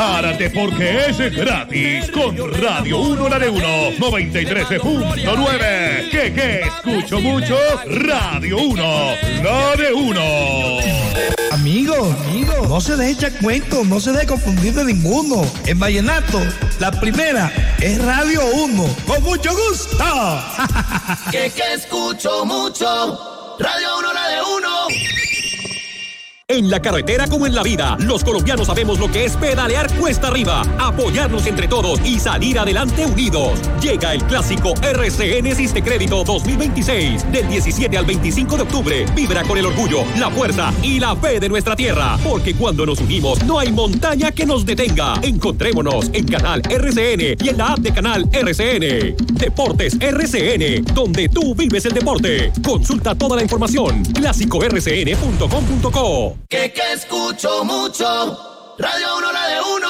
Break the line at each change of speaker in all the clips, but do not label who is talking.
Prepárate porque es gratis con Radio 1 la de 1 93.9. ¿Qué escucho mucho? Radio 1 la de 1.
Amigo, no se deje echar cuentos, no se deje confundir de ninguno. En vallenato, la primera es Radio 1. Con mucho gusto.
Que escucho mucho. Radio 1 la de 1.
En la carretera como en la vida, los colombianos sabemos lo que es pedalear cuesta arriba, apoyarnos entre todos y salir adelante unidos. Llega el clásico RCN Sistecrédito 2026. Del 17 al 25 de octubre, vibra con el orgullo, la fuerza y la fe de nuestra tierra. Porque cuando nos unimos, no hay montaña que nos detenga. Encontrémonos en Canal RCN y en la app de Canal RCN. Deportes RCN, donde tú vives el deporte. Consulta toda la información. clásicorcn.com.co.
Que escucho mucho. Radio 1 la de 1.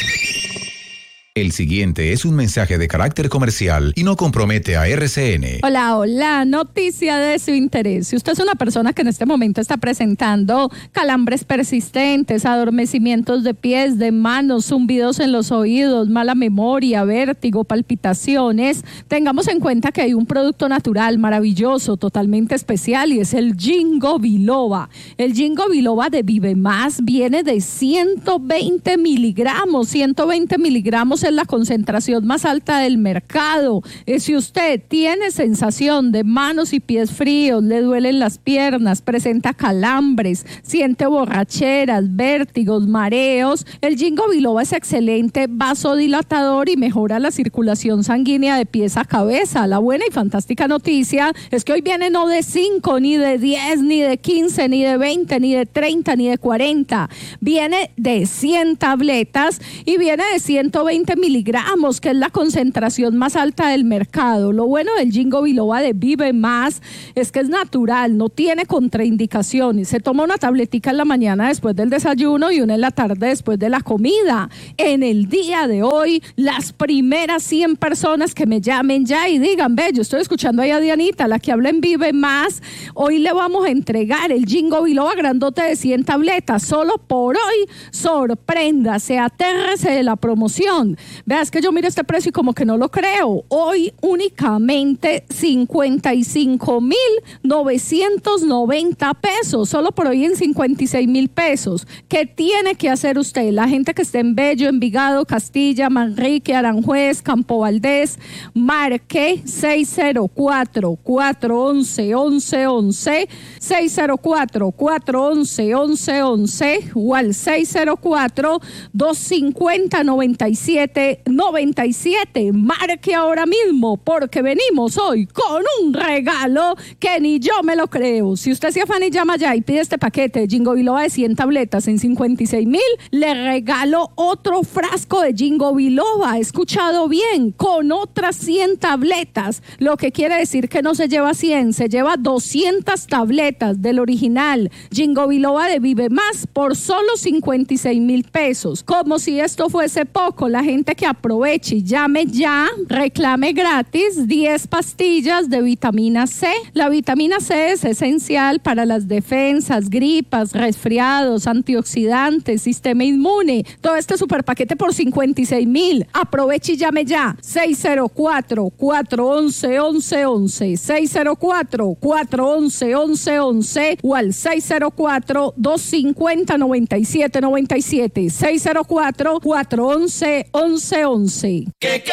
El siguiente es un mensaje de carácter comercial y no compromete a RCN.
Hola, noticia de su interés. Si usted es una persona que en este momento está presentando calambres persistentes, adormecimientos de pies, de manos, zumbidos en los oídos, mala memoria, vértigo, palpitaciones, tengamos en cuenta que hay un producto natural maravilloso, totalmente especial, y es el Ginkgo biloba. El Ginkgo biloba de Vive Más viene de 120 miligramos. 120 miligramos es la concentración más alta del mercado. Si usted tiene sensación de manos y pies fríos, le duelen las piernas, presenta calambres, siente borracheras, vértigos, mareos, el Ginkgo biloba es excelente vasodilatador y mejora la circulación sanguínea de pies a cabeza. La buena y fantástica noticia es que hoy viene no de 5, ni de 10, ni de 15, ni de 20, ni de 30, ni de 40. Viene de 100 tabletas y viene de 120 miligramos, que es la concentración más alta del mercado. Lo bueno del Ginkgo biloba de Vive Más es que es natural, no tiene contraindicaciones. Se toma una tabletica en la mañana después del desayuno y una en la tarde después de la comida. En el día de hoy, las primeras 100 personas que me llamen ya y digan, ve, yo estoy escuchando ahí a Dianita, la que habla en Vive Más, hoy le vamos a entregar el Ginkgo biloba grandote de 100 tabletas. Solo por hoy, sorpréndase, atérrese de la promoción. Veas que yo miro este precio y como que no lo creo. Hoy únicamente 55,990 pesos. Solo por hoy en 56,000 pesos. ¿Qué tiene que hacer usted? La gente que esté en Bello, Envigado, Castilla, Manrique, Aranjuez, Campo Valdés, marque 604-411-1111, 604-411-1111 o al 604-250-9797. Marque ahora mismo porque venimos hoy con un regalo que ni yo me lo creo. Si usted se afana y llama ya y pide este paquete de Ginkgo biloba de 100 tabletas en 56,000, le regalo otro frasco de Ginkgo biloba. He escuchado bien, con otras 100 tabletas, lo que quiere decir que no se lleva 100, se lleva 200 tabletas del original Ginkgo biloba de Vive Más por solo 56,000 pesos. Como si esto fuese poco, la gente que aproveche y llame ya, reclame gratis 10 pastillas de vitamina C. La vitamina C es esencial para las defensas, gripas, resfriados, antioxidantes, sistema inmune. Todo este super paquete por 56,000. Aproveche y llame ya. 604-411-1111, 604-411-1111 o al 604-250-9797, 604-411-1111.
Que